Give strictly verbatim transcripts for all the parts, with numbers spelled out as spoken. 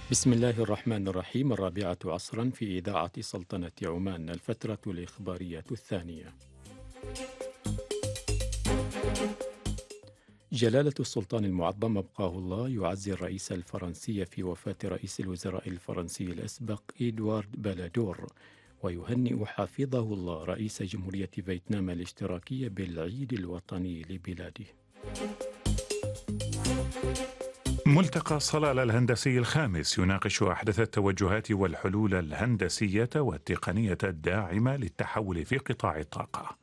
بسم الله الرحمن الرحيم. الرابعة عصرا في إذاعة سلطنة عمان، الفترة الإخبارية الثانية. جلالة السلطان المعظم أبقاه الله يعزي الرئيس الفرنسي في وفاة رئيس الوزراء الفرنسي الأسبق إدوارد بلادور، ويهنئ حفظه الله رئيس جمهورية فيتنام الاشتراكية بالعيد الوطني لبلاده. ملتقى صلالة الهندسي الخامس يناقش أحدث التوجهات والحلول الهندسية والتقنية الداعمة للتحول في قطاع الطاقة.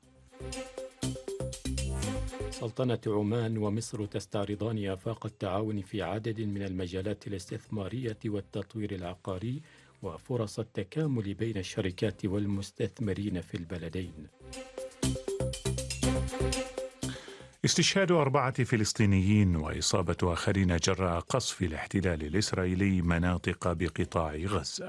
سلطنة عمان ومصر تستعرضان آفاق التعاون في عدد من المجالات الاستثمارية والتطوير العقاري وفرص التكامل بين الشركات والمستثمرين في البلدين. استشهاد أربعة فلسطينيين وإصابة آخرين جراء قصف الاحتلال الإسرائيلي مناطق بقطاع غزة.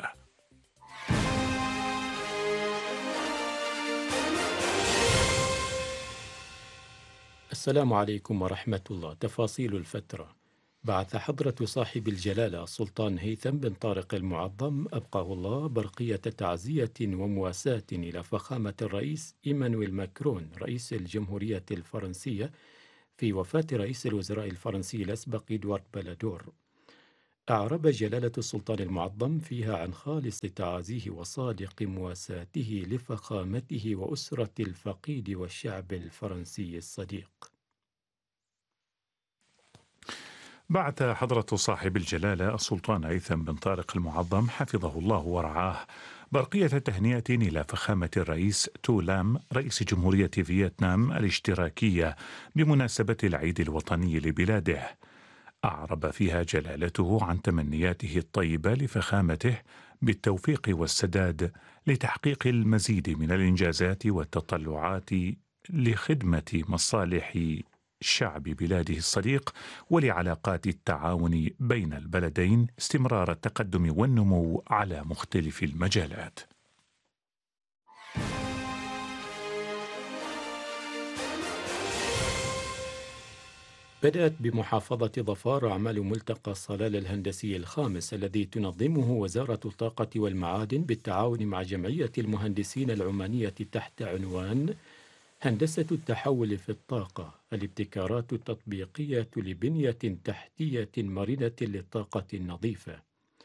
السلام عليكم ورحمة الله. تفاصيل الفترة. بعث حضرة صاحب الجلالة السلطان هيثم بن طارق المعظم أبقاه الله برقية تعزية ومواساة إلى فخامة الرئيس إيمانويل ماكرون رئيس الجمهورية الفرنسية في وفاة رئيس الوزراء الفرنسي الأسبق إدوارد بلادور. أعرب جلالة السلطان المعظم فيها عن خالص تعازيه وصادق مواساته لفخامته وأسرة الفقيد والشعب الفرنسي الصديق. بعث حضرة صاحب الجلالة السلطان هيثم بن طارق المعظم حفظه الله ورعاه برقية تهنئة إلى فخامة الرئيس تو لام رئيس جمهورية فيتنام الاشتراكية بمناسبة العيد الوطني لبلاده. أعرب فيها جلالته عن تمنياته الطيبة لفخامته بالتوفيق والسداد لتحقيق المزيد من الإنجازات والتطلعات لخدمة مصالح شعب بلاده الصديق ولعلاقات التعاون بين البلدين، استمرار التقدم والنمو على مختلف المجالات. بدأت بمحافظة ظفار أعمال ملتقى صلالة الهندسي الخامس الذي تنظمه وزارة الطاقة والمعادن بالتعاون مع جمعية المهندسين العمانية تحت عنوان هندسة التحول في الطاقة: الابتكارات التطبيقية لبنية تحتية مرنة للطاقة النظيفة.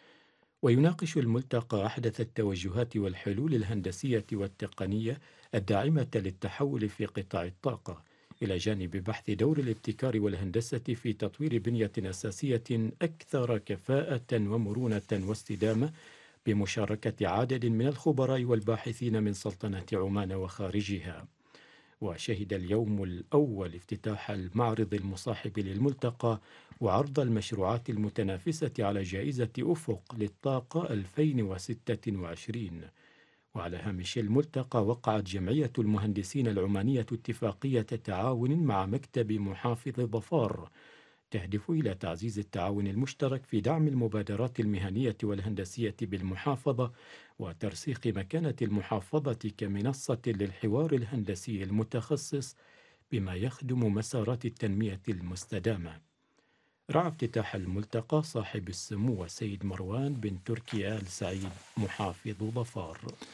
ويناقش الملتقى أحدث التوجهات والحلول الهندسية والتقنية الداعمة للتحول في قطاع الطاقة، إلى جانب بحث دور الابتكار والهندسة في تطوير بنية أساسية أكثر كفاءة ومرونة واستدامة، بمشاركة عدد من الخبراء والباحثين من سلطنة عمان وخارجها. وشهد اليوم الأول افتتاح المعرض المصاحب للملتقى وعرض المشروعات المتنافسة على جائزة أفق للطاقة ألفين وستة وعشرين. وعلى هامش الملتقى وقعت جمعية المهندسين العمانية اتفاقية تعاون مع مكتب محافظ ظفار تهدف إلى تعزيز التعاون المشترك في دعم المبادرات المهنية والهندسية بالمحافظة، وترسيخ مكانة المحافظة كمنصة للحوار الهندسي المتخصص بما يخدم مسارات التنمية المستدامة. رعى افتتاح الملتقى صاحب السمو السيد مروان بن تركي آل سعيد محافظ ظفار.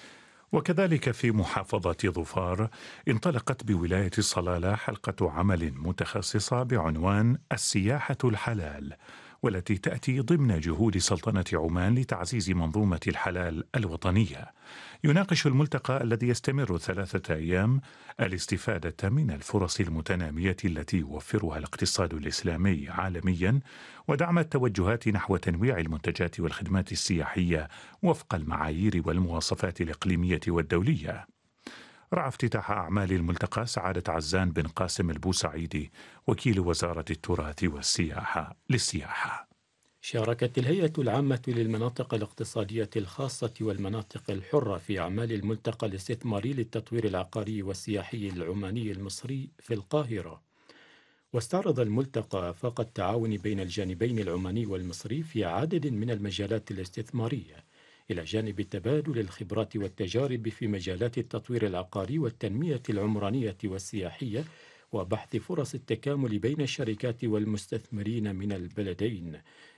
وكذلك في محافظة ظفار انطلقت بولاية صلالة حلقة عمل متخصصة بعنوان السياحة الحلال، والتي تأتي ضمن جهود سلطنة عمان لتعزيز منظومة الحلال الوطنية. يناقش الملتقى الذي يستمر ثلاثة أيام الاستفادة من الفرص المتنامية التي يوفرها الاقتصاد الإسلامي عالميا، ودعم التوجهات نحو تنويع المنتجات والخدمات السياحية وفق المعايير والمواصفات الإقليمية والدولية. رعى افتتاح أعمال الملتقى سعادة عزان بن قاسم البوسعيدي وكيل وزارة التراث والسياحة للسياحة. شاركت الهيئة العامة للمناطق الاقتصادية الخاصة والمناطق الحرة في أعمال الملتقى الاستثماري للتطوير العقاري والسياحي العماني المصري في القاهرة. واستعرض الملتقى آفاق التعاون بين الجانبين العماني والمصري في عدد من المجالات الاستثمارية، إلى جانب تبادل الخبرات والتجارب في مجالات التطوير العقاري والتنمية العمرانية والسياحية، وبحث فرص التكامل بين الشركات والمستثمرين من البلدين.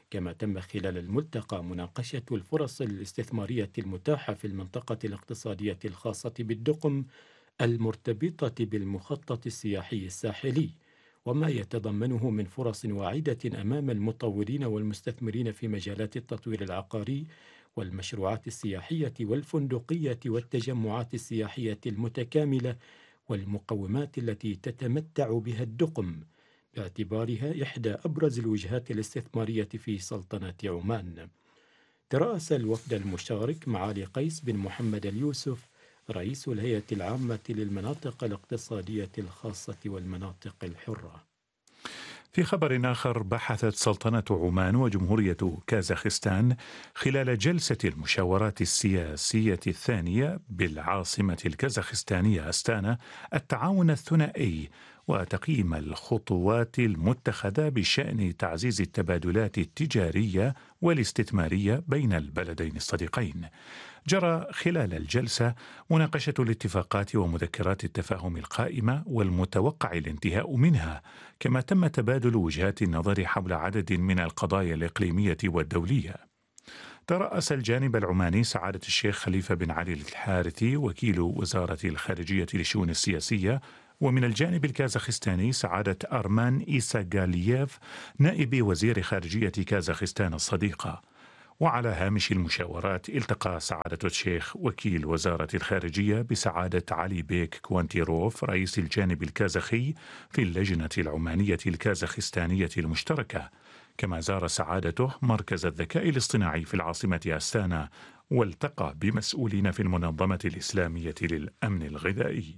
كما تم خلال الملتقى مناقشة الفرص الاستثمارية المتاحة في المنطقة الاقتصادية الخاصة بالدقم المرتبطة بالمخطط السياحي الساحلي، وما يتضمنه من فرص واعدة أمام المطورين والمستثمرين في مجالات التطوير العقاري والمشروعات السياحية والفندقية والتجمعات السياحية المتكاملة، والمقومات التي تتمتع بها الدقم باعتبارها إحدى أبرز الوجهات الاستثمارية في سلطنة عمان. ترأس الوفد المشارك معالي قيس بن محمد اليوسف رئيس الهيئة العامة للمناطق الاقتصادية الخاصة والمناطق الحرة. في خبر آخر، بحثت سلطنة عمان وجمهورية كازاخستان خلال جلسة المشاورات السياسية الثانية بالعاصمة الكازاخستانية أستانا التعاون الثنائي وتقييم الخطوات المتخذة بشأن تعزيز التبادلات التجارية والاستثمارية بين البلدين الصديقين. جرى خلال الجلسة مناقشة الاتفاقات ومذكرات التفاهم القائمة والمتوقع الانتهاء منها، كما تم تبادل وجهات النظر حول عدد من القضايا الإقليمية والدولية. ترأس الجانب العماني سعادة الشيخ خليفة بن علي الحارثي وكيل وزارة الخارجية للشؤون السياسية، ومن الجانب الكازاخستاني سعادة أرمان إيساغالييف نائب وزير خارجية كازاخستان الصديقة. وعلى هامش المشاورات التقى سعادة الشيخ وكيل وزارة الخارجية بسعادة علي بيك كوانتيروف رئيس الجانب الكازاخي في اللجنة العمانية الكازاخستانية المشتركة، كما زار سعادته مركز الذكاء الاصطناعي في العاصمة أستانا والتقى بمسؤولين في المنظمة الإسلامية للأمن الغذائي.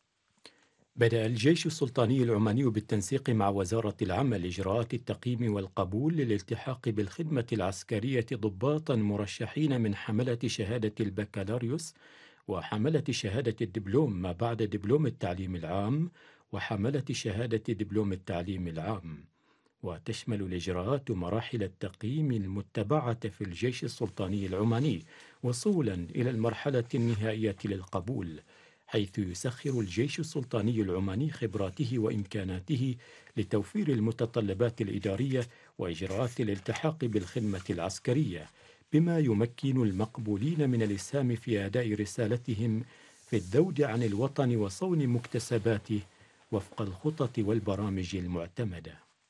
بدأ الجيش السلطاني العماني بالتنسيق مع وزارة العمل إجراءات التقييم والقبول للالتحاق بالخدمة العسكرية ضباطا مرشحين من حملة شهادة البكالوريوس وحملة شهادة الدبلوم ما بعد دبلوم التعليم العام وحملة شهادة دبلوم التعليم العام. وتشمل الإجراءات مراحل التقييم المتبعة في الجيش السلطاني العماني وصولا إلى المرحلة النهائية للقبول، حيث يسخر الجيش السلطاني العماني خبراته وإمكاناته لتوفير المتطلبات الإدارية وإجراءات الالتحاق بالخدمة العسكرية، بما يمكن المقبولين من الإسهام في أداء رسالتهم في الذود عن الوطن وصون مكتسباته وفق الخطط والبرامج المعتمدة.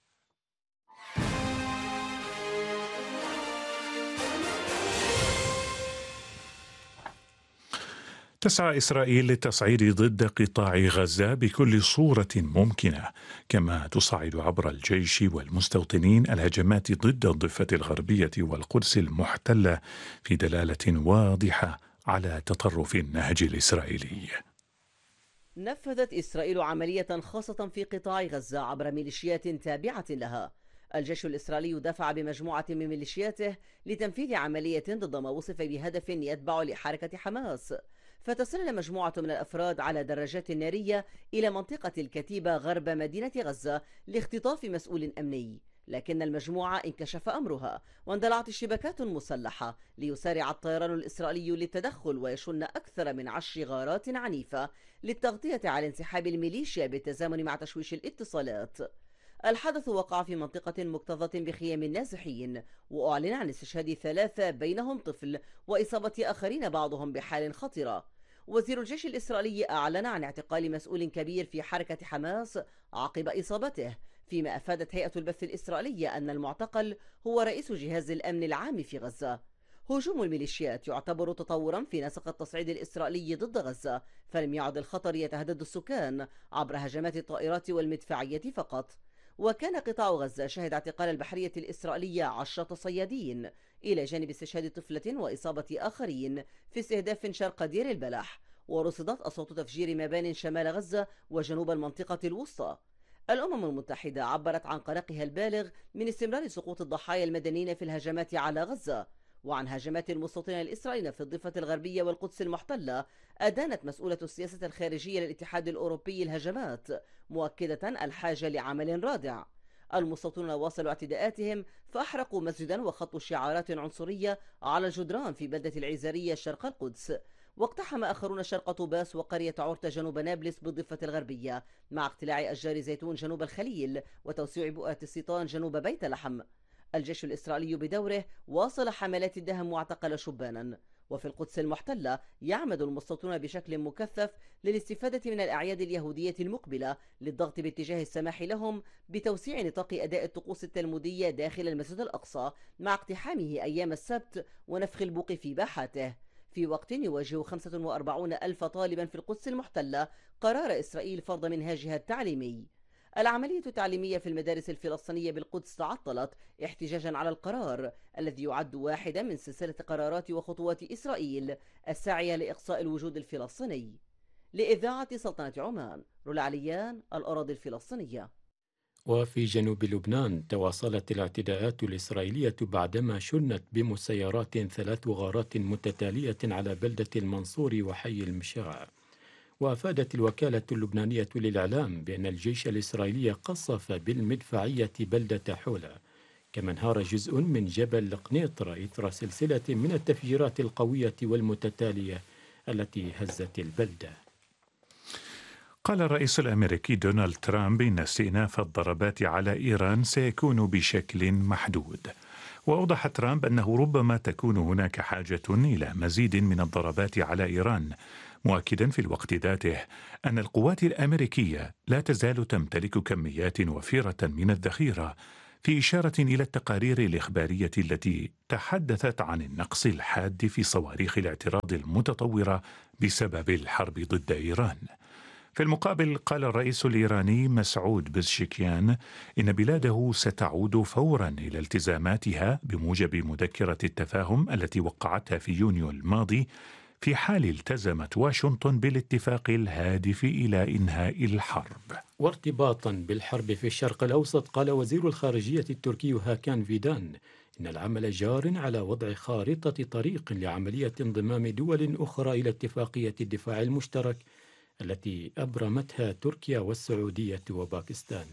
تسعى إسرائيل للتصعيد ضد قطاع غزة بكل صورة ممكنة، كما تصعد عبر الجيش والمستوطنين الهجمات ضد الضفة الغربية والقدس المحتلة في دلالة واضحة على تطرف النهج الإسرائيلي. نفذت إسرائيل عملية خاصة في قطاع غزة عبر ميليشيات تابعة لها. الجيش الإسرائيلي دفع بمجموعة من ميليشياته لتنفيذ عملية ضد ما وصف بهدف يتبع لحركة حماس، فتسلل مجموعة من الأفراد على دراجات نارية إلى منطقة الكتيبة غرب مدينة غزة لاختطاف مسؤول أمني، لكن المجموعة انكشف أمرها واندلعت الشبكات المسلحة ليسارع الطيران الإسرائيلي للتدخل ويشن أكثر من عشر غارات عنيفة للتغطية على انسحاب الميليشيا بالتزامن مع تشويش الاتصالات. الحدث وقع في منطقة مكتظة بخيام النازحين، وأعلن عن استشهاد ثلاثة بينهم طفل وإصابة آخرين بعضهم بحال خطرة. وزير الجيش الإسرائيلي أعلن عن اعتقال مسؤول كبير في حركة حماس عقب إصابته، فيما أفادت هيئة البث الإسرائيلية أن المعتقل هو رئيس جهاز الأمن العام في غزة. هجوم الميليشيات يعتبر تطورا في نسق التصعيد الإسرائيلي ضد غزة، فلم يعد الخطر يتهدد السكان عبر هجمات الطائرات والمدفعية فقط. وكان قطاع غزة شهد اعتقال البحرية الإسرائيلية عشرة صيادين إلى جانب استشهاد طفلة وإصابة آخرين في استهداف شرق دير البلح، ورصدت أصوات تفجير مبان شمال غزة وجنوب المنطقة الوسطى. الأمم المتحدة عبرت عن قلقها البالغ من استمرار سقوط الضحايا المدنيين في الهجمات على غزة، وعن هجمات المستوطنين الإسرائيليين في الضفة الغربية والقدس المحتلة. أدانت مسؤولة السياسة الخارجية للاتحاد الأوروبي الهجمات، مؤكدة الحاجة لعمل رادع. المستوطنون واصلوا اعتداءاتهم فأحرقوا مسجدا وخطوا شعارات عنصرية على الجدران في بلدة العزارية شرق القدس، واقتحم آخرون شرق طوباس وقرية عورتة جنوب نابلس بالضفة الغربية، مع اقتلاع أشجار زيتون جنوب الخليل وتوسيع بؤرة السيطان جنوب بيت لحم. الجيش الإسرائيلي بدوره واصل حملات الدهم واعتقل شبانا. وفي القدس المحتلة يعمد المستوطنون بشكل مكثف للاستفادة من الأعياد اليهودية المقبلة للضغط باتجاه السماح لهم بتوسيع نطاق أداء الطقوس التلمودية داخل المسجد الأقصى مع اقتحامه أيام السبت ونفخ البوق في باحاته، في وقت يواجه خمسة وأربعين ألف طالبا في القدس المحتلة قرار إسرائيل فرض منهاجها التعليمي. العملية التعليمية في المدارس الفلسطينية بالقدس تعطلت احتجاجا على القرار الذي يعد واحدا من سلسلة قرارات وخطوات إسرائيل الساعية لإقصاء الوجود الفلسطيني. لإذاعة سلطنة عمان، رولا عليان، الأراضي الفلسطينية. وفي جنوب لبنان تواصلت الاعتداءات الإسرائيلية بعدما شنت بمسيرات ثلاث غارات متتالية على بلدة المنصور وحي المشاع. وأفادت الوكالة اللبنانية للإعلام بأن الجيش الإسرائيلي قصف بالمدفعية بلدة حولة، كما انهار جزء من جبل قنيطرة إثر سلسلة من التفجيرات القوية والمتتالية التي هزت البلدة. قال الرئيس الأمريكي دونالد ترامب إن استئناف الضربات على إيران سيكون بشكل محدود. وأوضح ترامب أنه ربما تكون هناك حاجة إلى مزيد من الضربات على إيران، مؤكدا في الوقت ذاته أن القوات الأمريكية لا تزال تمتلك كميات وفيرة من الذخيرة، في إشارة إلى التقارير الإخبارية التي تحدثت عن النقص الحاد في صواريخ الاعتراض المتطورة بسبب الحرب ضد إيران. في المقابل قال الرئيس الإيراني مسعود بزشكيان إن بلاده ستعود فورا إلى التزاماتها بموجب مذكرة التفاهم التي وقعتها في يونيو الماضي، في حال التزمت واشنطن بالاتفاق الهادف إلى إنهاء الحرب. وارتباطا بالحرب في الشرق الأوسط، قال وزير الخارجية التركي هاكان فيدان إن العمل جار على وضع خارطة طريق لعملية انضمام دول أخرى إلى اتفاقية الدفاع المشترك التي أبرمتها تركيا والسعودية وباكستان.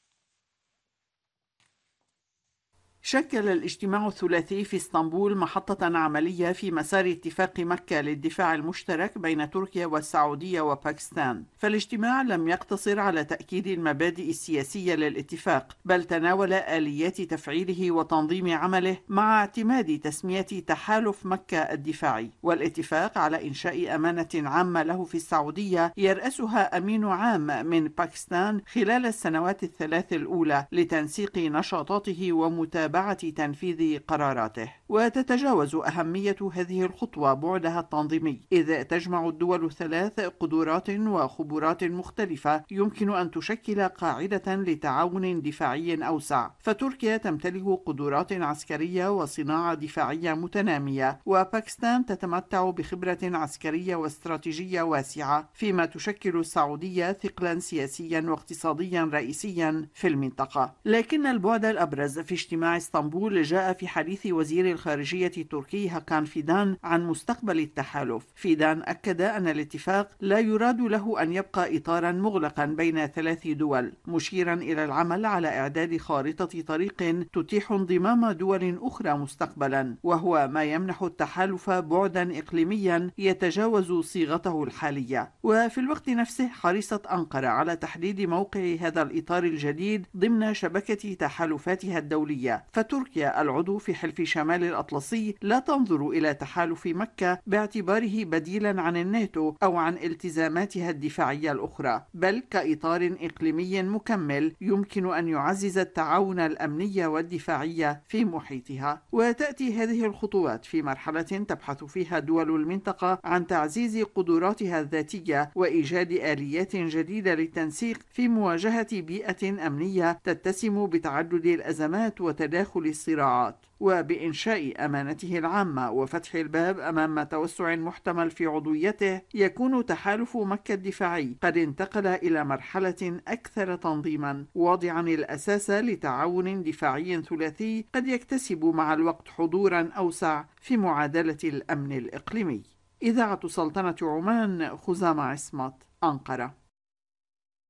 شكل الاجتماع الثلاثي في اسطنبول محطة عملية في مسار اتفاق مكة للدفاع المشترك بين تركيا والسعودية وباكستان. فالاجتماع لم يقتصر على تأكيد المبادئ السياسية للاتفاق، بل تناول آليات تفعيله وتنظيم عمله مع اعتماد تسمية تحالف مكة الدفاعي، والاتفاق على إنشاء أمانة عامة له في السعودية يرأسها أمين عام من باكستان خلال السنوات الثلاث الأولى لتنسيق نشاطاته ومتابعة تنفيذ قراراته. وتتجاوز أهمية هذه الخطوة بعدها التنظيمي، إذ تجمع الدول الثلاث قدرات وخبرات مختلفة يمكن أن تشكل قاعدة لتعاون دفاعي أوسع. فتركيا تمتلك قدرات عسكرية وصناعة دفاعية متنامية، وباكستان تتمتع بخبرة عسكرية واستراتيجية واسعة، فيما تشكل السعودية ثقلا سياسيا واقتصاديا رئيسيا في المنطقة. لكن البعد الأبرز في اجتماع اسطنبول جاء في حديث وزير الخارجية التركي هاكان فيدان عن مستقبل التحالف. فيدان أكد أن الاتفاق لا يراد له أن يبقى إطارا مغلقا بين ثلاث دول، مشيرا إلى العمل على إعداد خارطة طريق تتيح انضمام دول أخرى مستقبلا، وهو ما يمنح التحالف بعدا إقليميا يتجاوز صيغته الحالية. وفي الوقت نفسه حرصت أنقرة على تحديد موقع هذا الإطار الجديد ضمن شبكة تحالفاتها الدولية. فتركيا العضو في حلف شمال الأطلسي لا تنظر إلى تحالف مكة باعتباره بديلا عن الناتو أو عن التزاماتها الدفاعية الأخرى، بل كإطار إقليمي مكمل يمكن أن يعزز التعاون الأمني والدفاعي في محيطها. وتأتي هذه الخطوات في مرحلة تبحث فيها دول المنطقة عن تعزيز قدراتها الذاتية وإيجاد آليات جديدة للتنسيق في مواجهة بيئة أمنية تتسم بتعدد الأزمات وتداخل الصراعات، وبإنشاء أمانته العامة وفتح الباب أمام توسع محتمل في عضويته. يكون تحالف مكة الدفاعي قد انتقل إلى مرحلة أكثر تنظيما، واضعا الأساس لتعاون دفاعي ثلاثي قد يكتسب مع الوقت حضورا أوسع في معادلة الأمن الإقليمي. إذاعة سلطنة عمان، خزامة عصمت، أنقرة.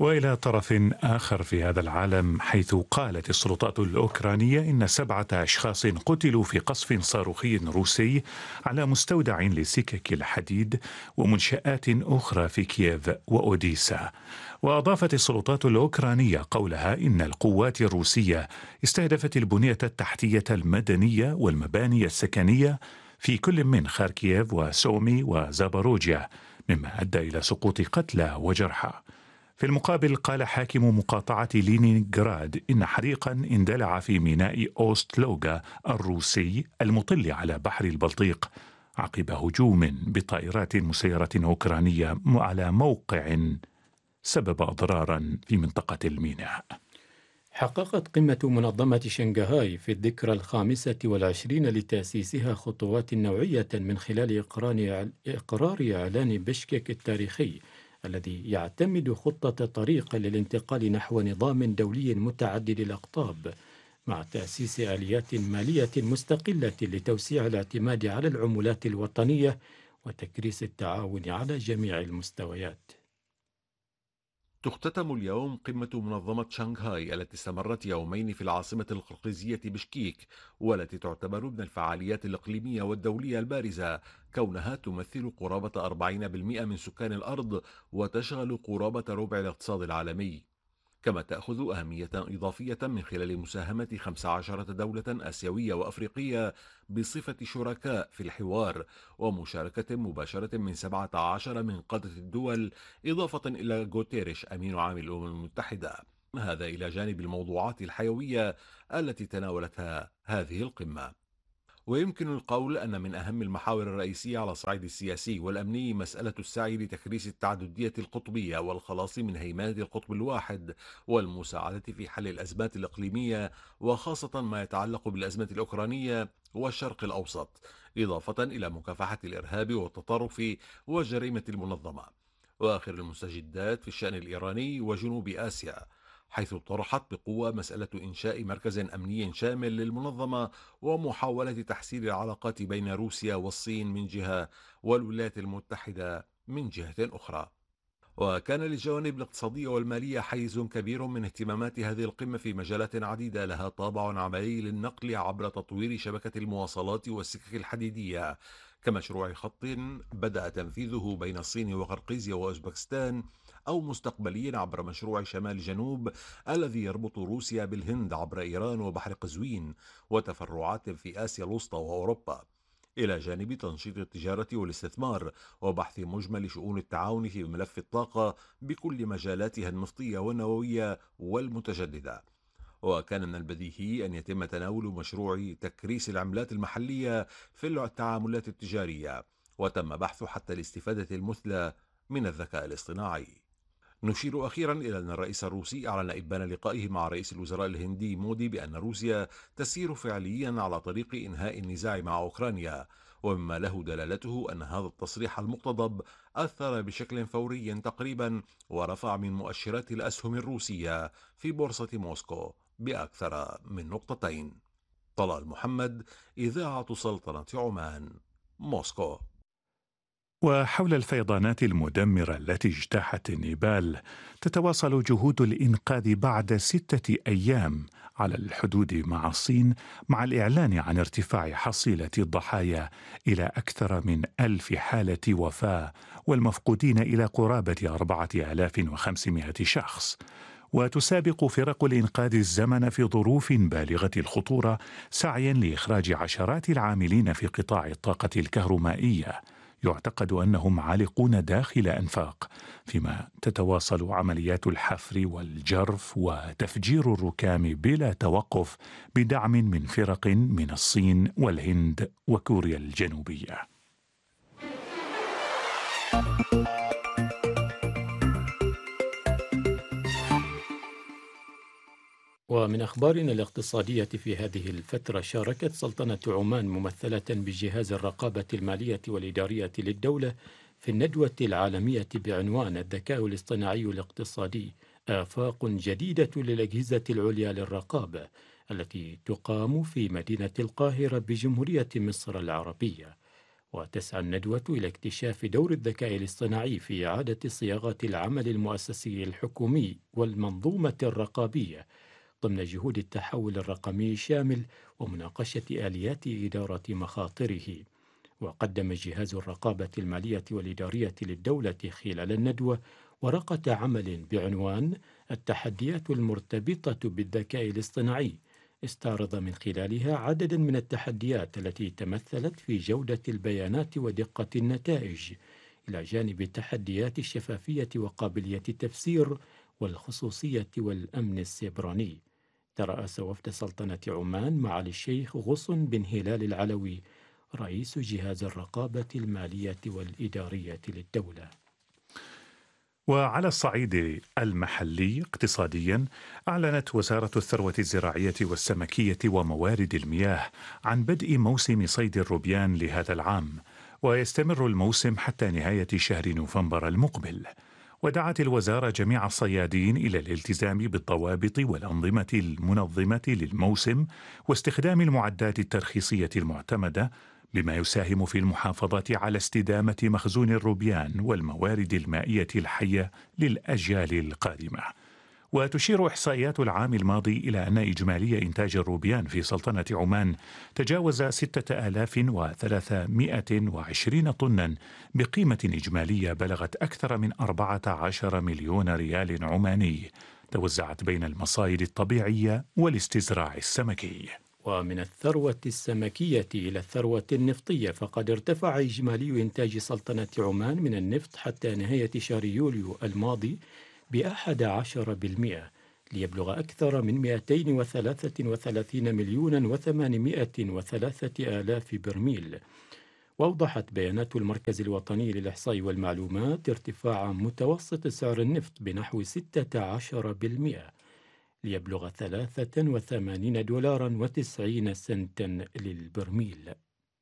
وإلى طرف آخر في هذا العالم، حيث قالت السلطات الأوكرانية إن سبعة أشخاص قتلوا في قصف صاروخي روسي على مستودع لسكك الحديد ومنشآت أخرى في كييف وأوديسا. وأضافت السلطات الأوكرانية قولها إن القوات الروسية استهدفت البنية التحتية المدنية والمباني السكنية في كل من خاركييف وسومي وزاباروجيا، مما أدى إلى سقوط قتلى وجرحى. في المقابل، قال حاكم مقاطعة لينينغراد إن حريقا اندلع في ميناء أوست لوغا الروسي المطل على بحر البلطيق عقب هجوم بطائرات مسيرة أوكرانية على موقع سبب أضرارا في منطقة الميناء. حققت قمة منظمة شنغهاي في الذكرى الخامسة والعشرين لتأسيسها خطوات نوعية من خلال إقرار إعلان بشكك التاريخي الذي يعتمد خطة طريق للانتقال نحو نظام دولي متعدد الأقطاب، مع تأسيس آليات مالية مستقلة لتوسيع الاعتماد على العملات الوطنية وتكريس التعاون على جميع المستويات. تختتم اليوم قمة منظمة شنغهاي التي استمرت يومين في العاصمة القرقيزية بشكيك، والتي تعتبر من الفعاليات الإقليمية والدولية البارزة، كونها تمثل قرابة أربعين بالمئة من سكان الأرض وتشغل قرابة ربع الاقتصاد العالمي. كما تأخذ أهمية إضافية من خلال مساهمة خمس عشرة دولة آسيوية وأفريقية بصفة شركاء في الحوار، ومشاركة مباشرة من سبعة عشر من قادة الدول، إضافة إلى غوتيريش أمين عام الأمم المتحدة. هذا إلى جانب الموضوعات الحيوية التي تناولتها هذه القمة. ويمكن القول أن من أهم المحاور الرئيسية على الصعيد السياسي والأمني مسألة السعي لتكريس التعددية القطبية والخلاص من هيمنة القطب الواحد والمساعدة في حل الأزمات الإقليمية، وخاصة ما يتعلق بالأزمة الأوكرانية والشرق الأوسط، إضافة إلى مكافحة الإرهاب والتطرف وجريمة المنظمة، وآخر المستجدات في الشأن الإيراني وجنوب آسيا، حيث طرحت بقوة مسألة إنشاء مركز أمني شامل للمنظمة ومحاولة تحسين العلاقات بين روسيا والصين من جهة والولايات المتحدة من جهة أخرى. وكان للجوانب الاقتصادية والمالية حيز كبير من اهتمامات هذه القمة في مجالات عديدة لها طابع عملي للنقل عبر تطوير شبكة المواصلات والسكك الحديدية، كمشروع خط بدأ تنفيذه بين الصين وقرقيزيا وأوزبكستان، أو مستقبليا عبر مشروع شمال جنوب الذي يربط روسيا بالهند عبر إيران وبحر قزوين، وتفرعات في آسيا الوسطى وأوروبا، إلى جانب تنشيط التجارة والاستثمار وبحث مجمل شؤون التعاون في ملف الطاقة بكل مجالاتها النفطية والنووية والمتجددة. وكان من البديهي أن يتم تناول مشروع تكريس العملات المحلية في التعاملات التجارية، وتم بحث حتى الاستفادة المثلى من الذكاء الاصطناعي. نشير أخيرا إلى أن الرئيس الروسي أعلن إبان لقائه مع رئيس الوزراء الهندي مودي بأن روسيا تسير فعليا على طريق إنهاء النزاع مع أوكرانيا، ومما له دلالته أن هذا التصريح المقتضب أثر بشكل فوري تقريبا ورفع من مؤشرات الأسهم الروسية في بورصة موسكو بأكثر من نقطتين. طلال محمد، إذاعة سلطنة عمان، موسكو. وحول الفيضانات المدمرة التي اجتاحت النيبال، تتواصل جهود الإنقاذ بعد ستة أيام على الحدود مع الصين، مع الإعلان عن ارتفاع حصيلة الضحايا إلى أكثر من ألف حالة وفاة والمفقودين إلى قرابة أربعة آلاف وخمسمائة شخص. وتسابق فرق الإنقاذ الزمن في ظروف بالغة الخطورة سعيا لإخراج عشرات العاملين في قطاع الطاقة الكهرومائية، يعتقد أنهم عالقون داخل أنفاق، فيما تتواصل عمليات الحفر والجرف وتفجير الركام بلا توقف بدعم من فرق من الصين والهند وكوريا الجنوبية. ومن أخبارنا الاقتصادية في هذه الفترة، شاركت سلطنة عمان ممثلة بجهاز الرقابة المالية والإدارية للدولة في الندوة العالمية بعنوان الذكاء الاصطناعي الاقتصادي، آفاق جديدة للأجهزة العليا للرقابة، التي تقام في مدينة القاهرة بجمهورية مصر العربية. وتسعى الندوة إلى اكتشاف دور الذكاء الاصطناعي في إعادة صياغة العمل المؤسسي الحكومي والمنظومة الرقابية ضمن جهود التحول الرقمي الشامل ومناقشة آليات إدارة مخاطره. وقدم جهاز الرقابة المالية والإدارية للدولة خلال الندوة ورقة عمل بعنوان التحديات المرتبطة بالذكاء الاصطناعي، استعرض من خلالها عددا من التحديات التي تمثلت في جودة البيانات ودقة النتائج، إلى جانب تحديات الشفافية وقابلية التفسير والخصوصية والأمن السيبراني. ترأس وفد سلطنة عمان معالي الشيخ غصن بن هلال العلوي رئيس جهاز الرقابة المالية والإدارية للدولة. وعلى الصعيد المحلي اقتصاديا، أعلنت وزارة الثروة الزراعية والسمكية وموارد المياه عن بدء موسم صيد الروبيان لهذا العام، ويستمر الموسم حتى نهاية شهر نوفمبر المقبل. ودعت الوزارة جميع الصيادين إلى الالتزام بالضوابط والأنظمة المنظمة للموسم واستخدام المعدات الترخيصية المعتمدة، بما يساهم في المحافظة على استدامة مخزون الروبيان والموارد المائية الحية للأجيال القادمة. وتشير إحصائيات العام الماضي إلى أن إجمالي إنتاج الروبيان في سلطنة عمان تجاوز ستة آلاف وثلاثمائة وعشرين طنا بقيمة إجمالية بلغت أكثر من أربعة عشر مليون ريال عماني، توزعت بين المصايد الطبيعية والاستزراع السمكي. ومن الثروة السمكية إلى الثروة النفطية، فقد ارتفع إجمالي إنتاج سلطنة عمان من النفط حتى نهاية شهر يوليو الماضي بأحد عشر بالمئة، ليبلغ أكثر من مئتين وثلاثة وثلاثين مليون وثمانمائة وثلاثة آلاف برميل. وأوضحت بيانات المركز الوطني للإحصاء والمعلومات ارتفاع متوسط سعر النفط بنحو ستة عشر بالمئة، ليبلغ ثلاثة وثمانين دولارا وتسعين سنتا للبرميل.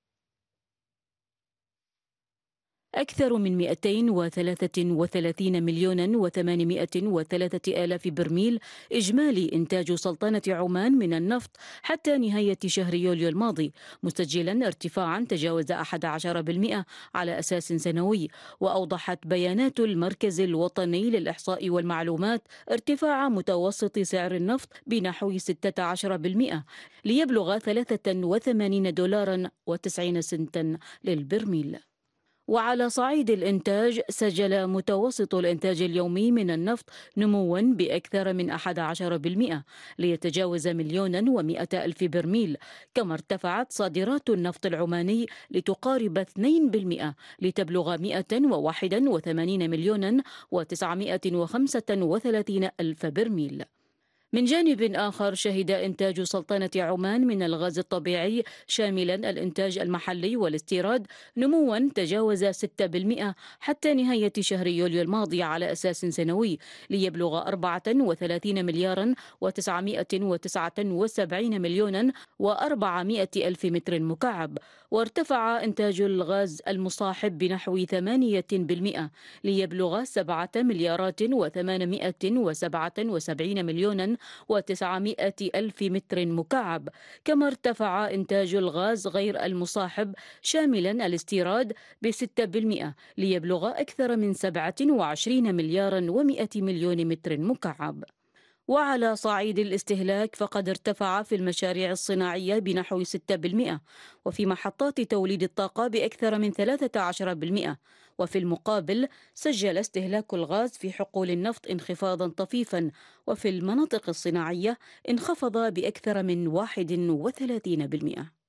أكثر من مئتين وثلاثة وثلاثين مليون وثمانمائة وثلاثة آلاف برميل إجمالي إنتاج سلطنة عمان من النفط حتى نهاية شهر يوليو الماضي، مسجلا ارتفاعا تجاوز أحد عشر بالمئة على أساس سنوي. وأوضحت بيانات المركز الوطني للإحصاء والمعلومات ارتفاع متوسط سعر النفط بنحو ستة عشر بالمئة، ليبلغ ثلاثة وثمانين دولارا وتسعين سنتا للبرميل. وعلى صعيد الإنتاج، سجل متوسط الإنتاج اليومي من النفط نموا بأكثر من أحد عشر بالمئة ليتجاوز مليونا ومئة ألف برميل، كما ارتفعت صادرات النفط العماني لتقارب اثنين بالمئة لتبلغ مئة وواحد وثمانين مليونا وتسعمائة وخمسة وثلاثين ألف برميل. من جانب آخر، شهد إنتاج سلطنة عمان من الغاز الطبيعي شاملا الإنتاج المحلي والاستيراد نموا تجاوز ستة بالمئة حتى نهاية شهر يوليو الماضي على أساس سنوي، ليبلغ أربعة وثلاثين مليارا وتسعمائة وتسعة وسبعين مليونا وأربعمائة ألف متر مكعب. وارتفع إنتاج الغاز المصاحب بنحو ثمانية بالمئة ليبلغ سبعة مليارات وثمانمائة وسبعة وسبعين مليونا وتسعمائة ألف متر مكعب. كما ارتفع إنتاج الغاز غير المصاحب شاملا الاستيراد بستة بالمئة ليبلغ أكثر من سبعة وعشرين مليارا ومئة مليون متر مكعب. وعلى صعيد الاستهلاك، فقد ارتفع في المشاريع الصناعية بنحو ستة بالمئة، وفي محطات توليد الطاقة بأكثر من ثلاثة عشر بالمئة. وفي المقابل، سجل استهلاك الغاز في حقول النفط انخفاضا طفيفا، وفي المناطق الصناعية انخفض بأكثر من واحد وثلاثين بالمئة.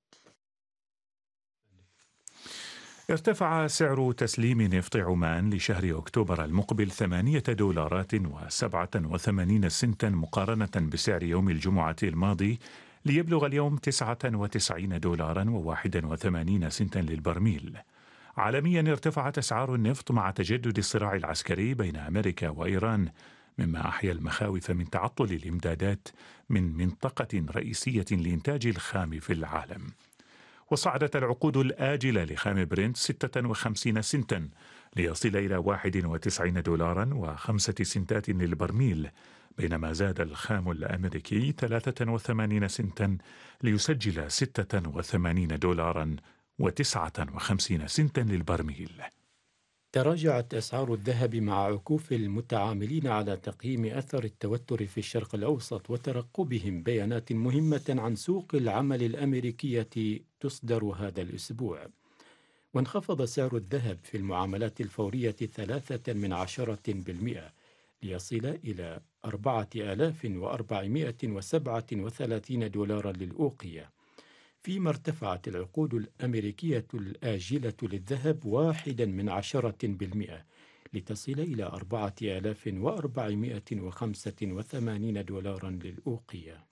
ارتفع سعر تسليم نفط عمان لشهر أكتوبر المقبل ثمانية دولارات وسبعة وثمانين سنتا مقارنة بسعر يوم الجمعة الماضي، ليبلغ اليوم تسعة وتسعين دولارا وواحد وثمانين سنتا للبرميل. عالميا ارتفعت أسعار النفط مع تجدد الصراع العسكري بين أمريكا وإيران، مما أحيا المخاوف من تعطل الإمدادات من منطقة رئيسية لإنتاج الخام في العالم. وصعدت العقود الآجلة لخام برنت ستة وخمسين سنتا ليصل إلى واحد وتسعين دولارا وخمسة سنتات للبرميل، بينما زاد الخام الأمريكي ثلاثة وثمانين سنتا ليسجل ستة وثمانين دولارا وتسعة وخمسين سنتا للبرميل. تراجعت أسعار الذهب مع عكوف المتعاملين على تقييم أثر التوتر في الشرق الأوسط وترقبهم بيانات مهمة عن سوق العمل الأمريكية تصدر هذا الأسبوع. وانخفض سعر الذهب في المعاملات الفورية ثلاثة من عشرة بالمئة ليصل إلى أربعة آلاف وأربعمائة وسبعة وثلاثين دولارا للأوقية، فيما ارتفعت العقود الأمريكية الآجلة للذهب واحدا من عشرة بالمئة لتصل إلى أربعة آلاف وأربعمائة وخمسة وثمانين دولارا للأوقية.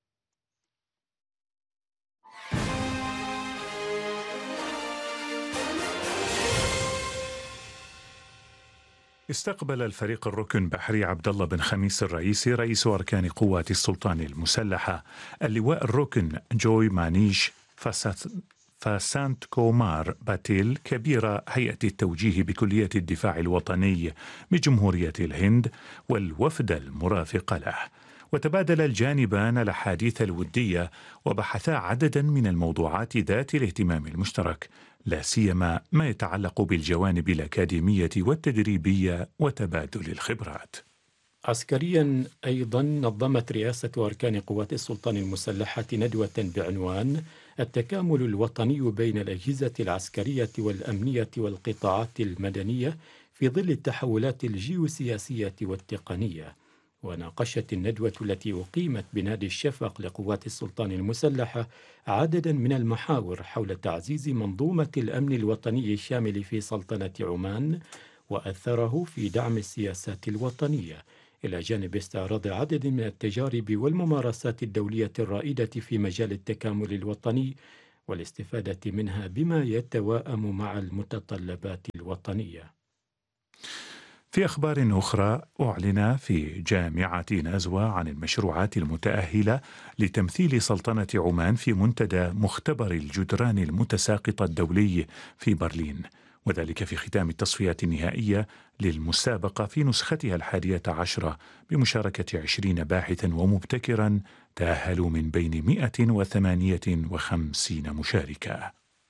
استقبل الفريق الركن بحري عبد الله بن خميس الرئيسي رئيس أركان قوات السلطان المسلحة اللواء الركن جوي مانيش فاسانت كومار باتيل كبير هيئة التوجيه بكلية الدفاع الوطني بجمهورية الهند والوفد المرافق له. وتبادل الجانبان الأحاديث الودية وبحثا عددا من الموضوعات ذات الاهتمام المشترك، لا سيما ما يتعلق بالجوانب الأكاديمية والتدريبية وتبادل الخبرات. عسكريا أيضا نظمت رئاسة أركان قوات السلطان المسلحة ندوة بعنوان التكامل الوطني بين الأجهزة العسكرية والأمنية والقطاعات المدنية في ظل التحولات الجيوسياسية والتقنية. وناقشت الندوة التي أقيمت بنادي الشفق لقوات السلطان المسلحة عددا من المحاور حول تعزيز منظومة الأمن الوطني الشامل في سلطنة عمان وأثره في دعم السياسات الوطنية، إلى جانب استعراض عدد من التجارب والممارسات الدولية الرائدة في مجال التكامل الوطني والاستفادة منها بما يتوائم مع المتطلبات الوطنية. في أخبار أخرى، أعلن في جامعة نزوة عن المشروعات المتأهلة لتمثيل سلطنة عمان في منتدى مختبر الجدران المتساقطة الدولي في برلين، وذلك في ختام التصفيات النهائية للمسابقة في نسختها الحادية عشرة بمشاركة عشرين باحثا ومبتكرا تأهلوا من بين مئة وثمانية وخمسين مشاركة.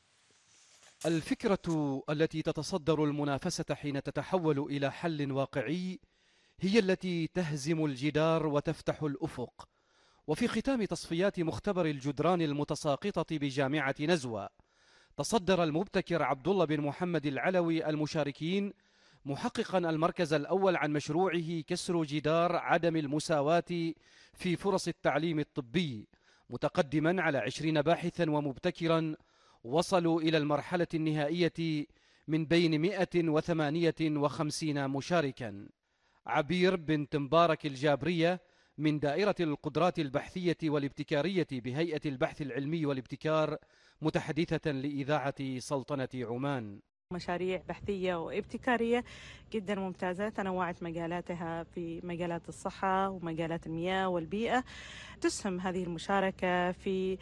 الفكرة التي تتصدر المنافسة حين تتحول إلى حل واقعي هي التي تهزم الجدار وتفتح الأفق. وفي ختام تصفيات مختبر الجدران المتساقطة بجامعة نزوة، تصدر المبتكر عبد الله بن محمد العلوي المشاركين محققا المركز الأول عن مشروعه كسر جدار عدم المساواة في فرص التعليم الطبي، متقدما على عشرين باحثا ومبتكرا وصلوا إلى المرحلة النهائية من بين مئة وثمانية وخمسين مشاركا. عبير بنت مبارك الجابرية من دائرة القدرات البحثية والابتكارية بهيئة البحث العلمي والابتكار، متحدثة لإذاعة سلطنة عمان. مشاريع بحثية وابتكارية جدا ممتازة، تنوعت مجالاتها في مجالات الصحة ومجالات المياه والبيئة. تسهم هذه المشاركة في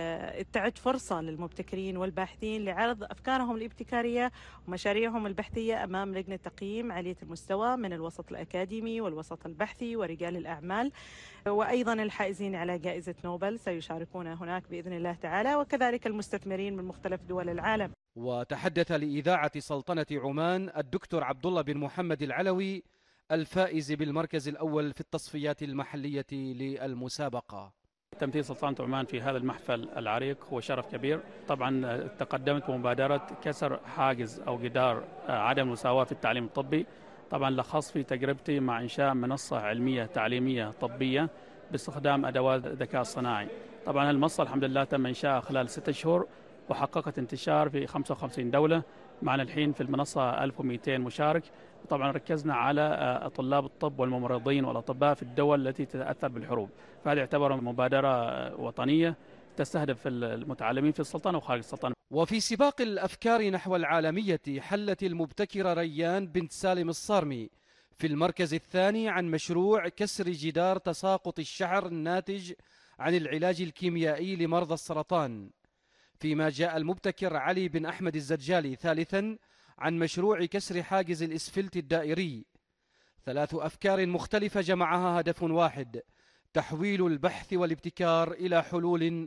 تعد فرصة للمبتكرين والباحثين لعرض أفكارهم الابتكارية ومشاريعهم البحثية أمام لجنة تقييم عالية المستوى من الوسط الأكاديمي والوسط البحثي ورجال الأعمال، وأيضا الحائزين على جائزة نوبل سيشاركون هناك بإذن الله تعالى، وكذلك المستثمرين من مختلف دول العالم. وتحدث لإذاعة سلطنة عمان الدكتور عبد الله بن محمد العلوي الفائز بالمركز الأول في التصفيات المحلية للمسابقة. تمثيل سلطنة عمان في هذا المحفل العريق هو شرف كبير. طبعا تقدمت بمبادرة كسر حاجز أو جدار عدم المساواة في التعليم الطبي، طبعا لخص في تجربتي مع إنشاء منصة علمية تعليمية طبية باستخدام أدوات الذكاء الصناعي. طبعا المنصة الحمد لله تم إنشائها خلال ستة شهور وحققت انتشار في خمسة وخمسين دولة. معنا الحين في المنصة ألف ومئتين مشارك. طبعا ركزنا على طلاب الطب والممرضين والأطباء في الدول التي تتأثر بالحروب، فهذا يعتبر مبادرة وطنية تستهدف المتعلمين في السلطنة وخارج السلطنة. وفي سباق الأفكار نحو العالمية حلت المبتكرة ريان بنت سالم الصارمي في المركز الثاني عن مشروع كسر جدار تساقط الشعر الناتج عن العلاج الكيميائي لمرضى السرطان، فيما جاء المبتكر علي بن أحمد الزرجالي ثالثا عن مشروع كسر حاجز الإسفلت الدائري. ثلاث أفكار مختلفة جمعها هدف واحد: تحويل البحث والابتكار إلى حلول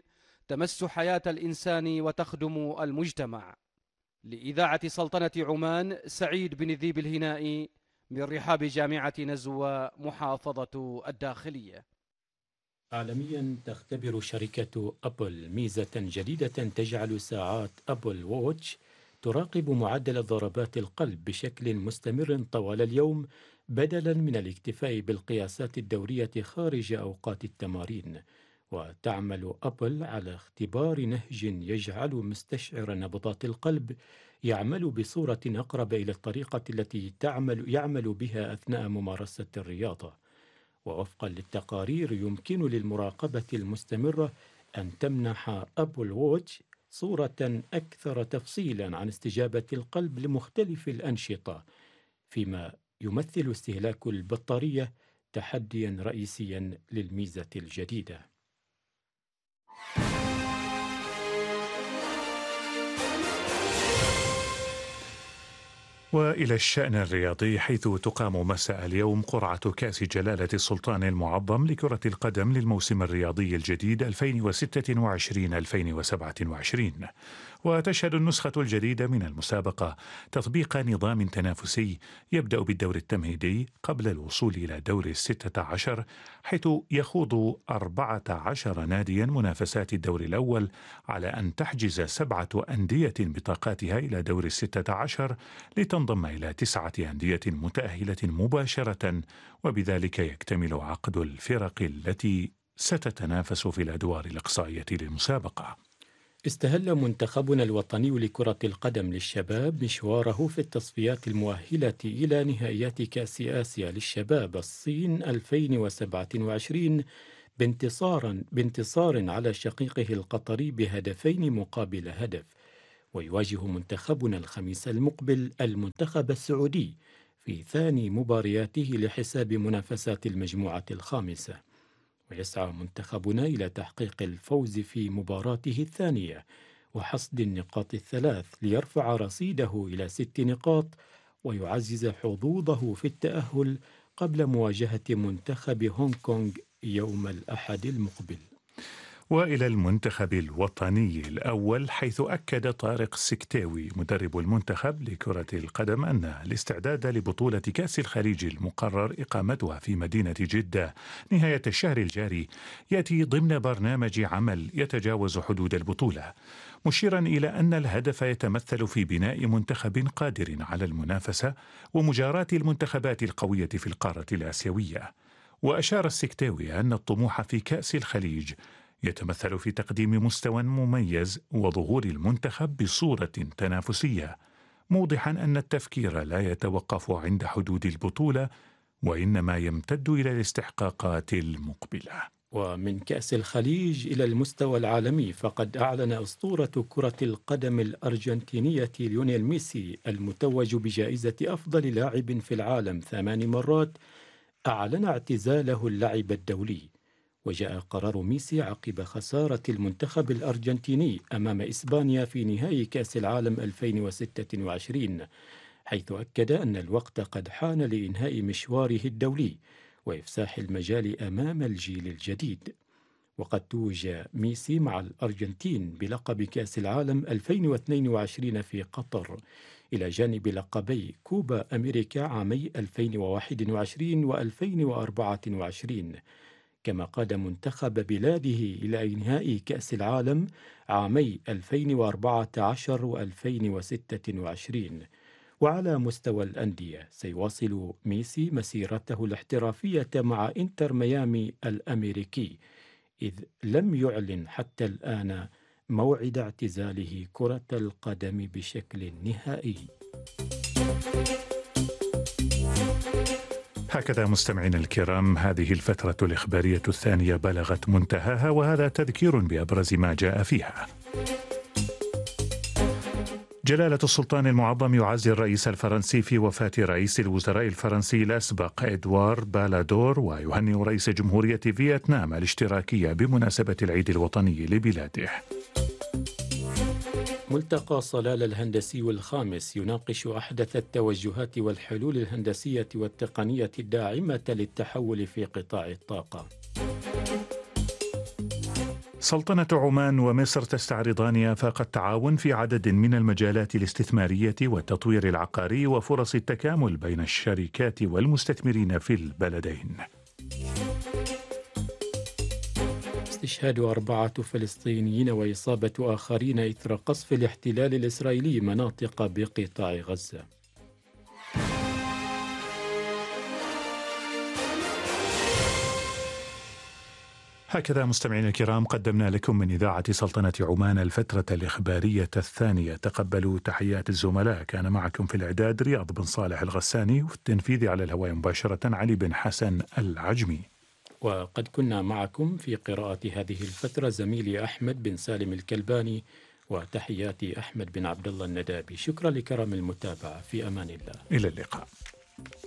تمس حياة الإنسان وتخدم المجتمع. لإذاعة سلطنة عمان، سعيد بن ذيب الهنائي من رحاب جامعة نزوى محافظة الداخلية. عالميا تختبر شركة أبل ميزة جديدة تجعل ساعات أبل ووتش تراقب معدل ضربات القلب بشكل مستمر طوال اليوم، بدلا من الاكتفاء بالقياسات الدورية خارج أوقات التمارين. وتعمل أبل على اختبار نهج يجعل مستشعر نبضات القلب يعمل بصورة أقرب إلى الطريقة التي تعمل يعمل بها أثناء ممارسة الرياضة. ووفقا للتقارير، يمكن للمراقبة المستمرة أن تمنح أبل ووتش صورة أكثر تفصيلا عن استجابة القلب لمختلف الأنشطة، فيما يمثل استهلاك البطارية تحديا رئيسيا للميزة الجديدة. وإلى الشأن الرياضي، حيث تقام مساء اليوم قرعة كأس جلالة السلطان المعظم لكرة القدم للموسم الرياضي الجديد ألفين وستة وعشرين ألفين وسبعة وعشرين. وتشهد النسخة الجديدة من المسابقة تطبيق نظام تنافسي يبدأ بالدور التمهيدي قبل الوصول إلى دور الستة عشر، حيث يخوض أربعة عشر ناديا منافسات الدور الأول، على أن تحجز سبعة أندية بطاقاتها إلى دور الستة عشر لتنضم إلى تسعة أندية متأهلة مباشرة، وبذلك يكتمل عقد الفرق التي ستتنافس في الأدوار الإقصائية للمسابقة. استهل منتخبنا الوطني لكرة القدم للشباب مشواره في التصفيات المؤهلة إلى نهائيات كأس آسيا للشباب الصين ألفين وسبعة وعشرين بانتصار بانتصار على شقيقه القطري بهدفين مقابل هدف. ويواجه منتخبنا الخميس المقبل المنتخب السعودي في ثاني مبارياته لحساب منافسات المجموعة الخامسة. ويسعى منتخبنا إلى تحقيق الفوز في مباراته الثانية وحصد النقاط الثلاث ليرفع رصيده إلى ست نقاط ويعزز حظوظه في التأهل قبل مواجهة منتخب هونغ كونغ يوم الأحد المقبل. وإلى المنتخب الوطني الأول، حيث أكد طارق السكتاوي مدرب المنتخب لكرة القدم أن الاستعداد لبطولة كأس الخليج المقرر إقامتها في مدينة جدة نهاية الشهر الجاري يأتي ضمن برنامج عمل يتجاوز حدود البطولة، مشيرا إلى أن الهدف يتمثل في بناء منتخب قادر على المنافسة ومجاراة المنتخبات القوية في القارة الآسيوية. وأشار السكتاوي أن الطموح في كأس الخليج يتمثل في تقديم مستوى مميز وظهور المنتخب بصورة تنافسية، موضحا أن التفكير لا يتوقف عند حدود البطولة وإنما يمتد إلى الاستحقاقات المقبلة. ومن كأس الخليج إلى المستوى العالمي، فقد أعلن أسطورة كرة القدم الأرجنتينية ليونيل ميسي المتوج بجائزة أفضل لاعب في العالم ثمان مرات أعلن اعتزاله اللعب الدولي. وجاء قرار ميسي عقب خسارة المنتخب الأرجنتيني أمام إسبانيا في نهائي كأس العالم ألفين وستة وعشرين، حيث أكد أن الوقت قد حان لإنهاء مشواره الدولي وإفساح المجال أمام الجيل الجديد. وقد توج ميسي مع الأرجنتين بلقب كأس العالم ألفين واثنين وعشرين في قطر، إلى جانب لقبي كوبا أمريكا عامي ألفين وواحد وعشرين وألفين وأربعة وعشرين، كما قاد منتخب بلاده إلى إنهاء كأس العالم عامي ألفين وأربعة عشر وألفين وستة وعشرين. وعلى مستوى الأندية، سيواصل ميسي مسيرته الاحترافية مع إنتر ميامي الأمريكي، إذ لم يعلن حتى الآن موعد اعتزاله كرة القدم بشكل نهائي. هكذا مستمعينا الكرام، هذه الفترة الإخبارية الثانية بلغت منتهاها، وهذا تذكير بأبرز ما جاء فيها. جلالة السلطان المعظم يعزي الرئيس الفرنسي في وفاة رئيس الوزراء الفرنسي الأسبق إدوار بالادور، ويهنئ رئيس جمهورية فيتنام الاشتراكية بمناسبة العيد الوطني لبلاده. ملتقى صلالة الهندسي الخامس يناقش أحدث التوجهات والحلول الهندسية والتقنية الداعمة للتحول في قطاع الطاقة. سلطنة عمان ومصر تستعرضان آفاق التعاون في عدد من المجالات الاستثمارية والتطوير العقاري وفرص التكامل بين الشركات والمستثمرين في البلدين. استشهاد أربعة فلسطينيين وإصابة آخرين إثر قصف الاحتلال الإسرائيلي مناطق بقطاع غزة. هكذا مستمعينا الكرام قدمنا لكم من إذاعة سلطنة عمان الفترة الإخبارية الثانية. تقبلوا تحيات الزملاء. كان معكم في الإعداد رياض بن صالح الغساني، وفي التنفيذ على الهواء مباشرة علي بن حسن العجمي. وقد كنا معكم في قراءة هذه الفترة زميلي أحمد بن سالم الكلباني، وتحياتي أحمد بن عبد الله الندابي. شكرا لكرم المتابعة، في أمان الله، إلى اللقاء.